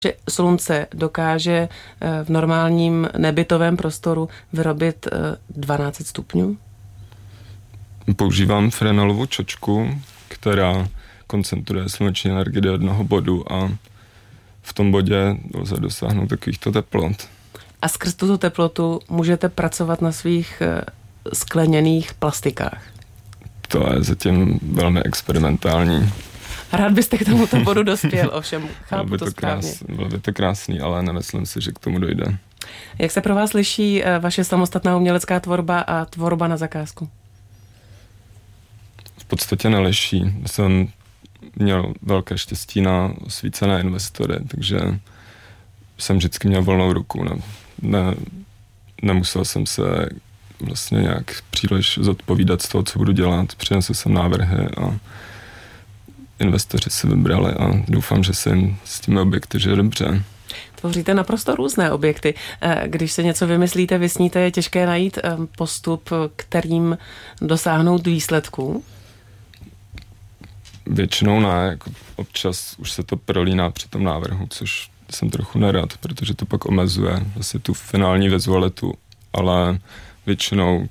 že slunce dokáže v normálním nebytovém prostoru vyrobit 12 stupňů? Používám frenolovou čočku, která koncentruje sluneční energii do jednoho bodu a v tom bodě lze dosáhnout takovýchto teplot. A skrz tuto teplotu můžete pracovat na svých skleněných plastikách? To je zatím velmi experimentální. Rád byste k tomuto bodu dospěl, ovšem chápu to správně. Bylo by to krásný, ale nemyslím si, že k tomu dojde. Jak se pro vás liší vaše samostatná umělecká tvorba a tvorba na zakázku? V podstatě neliší. Jsem měl velké štěstí na osvícené investory, takže jsem vždycky měl volnou ruku. Nemusel jsem se vlastně nějak příliš zodpovídat z toho, co budu dělat. Přinesl jsem návrhy a investoři si vybrali a doufám, že se jim s těmi objekty žije dobře. Tvoříte naprosto různé objekty. Když se něco vymyslíte, vysníte, je těžké najít postup, kterým dosáhnout výsledků? Většinou ne, jako občas už se to prolíná při tom návrhu, což jsem trochu nerad, protože to pak omezuje vlastně tu finální vizualitu, ale většinou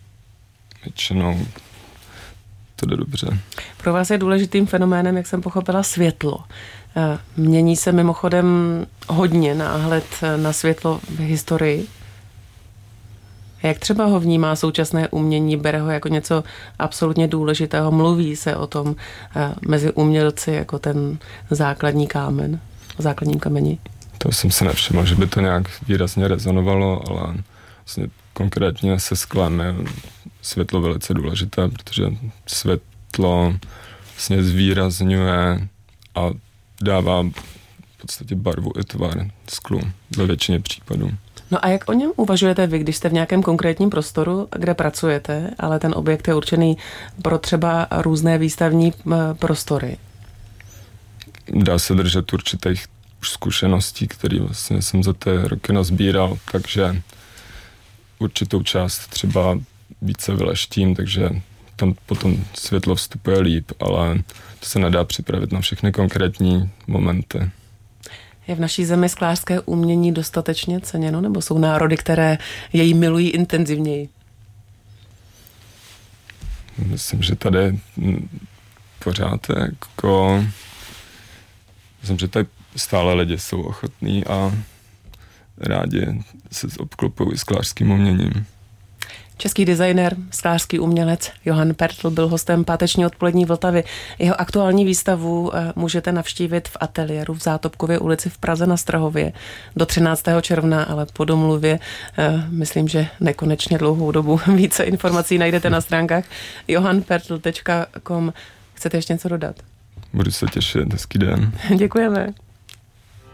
to jde dobře. Pro vás je důležitým fenoménem, jak jsem pochopila, světlo. Mění se mimochodem hodně náhled na světlo v historii. Jak třeba ho vnímá současné umění, bere ho jako něco absolutně důležitého? Mluví se o tom mezi umělci jako ten základním kameni? To jsem se nevšiml, že by to nějak výrazně rezonovalo, ale vlastně konkrétně se sklem je světlo velice důležité, protože světlo vlastně zvýrazňuje a dává v podstatě barvu i tvar sklu ve většině případů. No a jak o něm uvažujete vy, když jste v nějakém konkrétním prostoru, kde pracujete, ale ten objekt je určený pro třeba různé výstavní prostory? Dá se držet určitých už zkušeností, které vlastně jsem za ty roky nazbíral, takže určitou část třeba více vyleštím, takže tam potom světlo vstupuje líp, ale to se nedá připravit na všechny konkrétní momenty. Je v naší zemi sklářské umění dostatečně ceněno, nebo jsou národy, které jej milují intenzivněji? Myslím, že tady pořád jako... Myslím, že tady stále lidi jsou ochotní a rádi se obklopují sklářským uměním. Český designér, sklářský umělec Johan Pertl byl hostem páteční odpolední Vltavy. Jeho aktuální výstavu můžete navštívit v ateliéru v Zátopkově ulici v Praze na Strahově do 13. června, ale po domluvě myslím, že nekonečně dlouhou dobu. Více informací najdete na stránkách johanpertl.com. Chcete ještě něco dodat? Budu se těšit, hezký den. Děkujeme.